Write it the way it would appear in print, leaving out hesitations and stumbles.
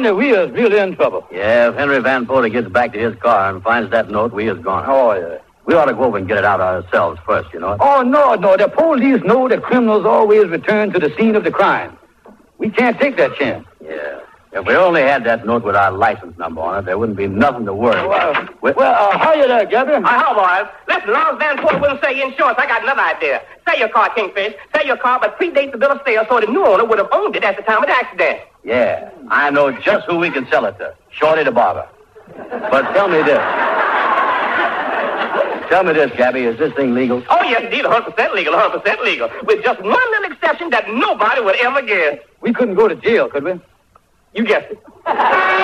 that we is really in trouble. Yeah, if Henry Van Porter gets back to his car and finds that note, we is gone. Oh, yeah. We ought to go over and get it out ourselves first, you know. Oh, no. The police know that criminals always return to the scene of the crime. We can't take that chance. Yeah. If we only had that note with our license number on it, there wouldn't be nothing to worry about. How you there, Gabby? How, boys? Listen, long as Van Porter wouldn't say insurance, I got another idea. Sell your car, Kingfish. Sell your car, but predate the bill of sale so the new owner would have owned it at the time of the accident. Yeah, I know just who we can sell it to. Shorty the barber. But tell me this. Tell me this, Gabby, is this thing legal? Oh, yes, indeed, 100% legal, 100% legal. With just one little exception that nobody would ever guess. We couldn't go to jail, could we? You guessed it.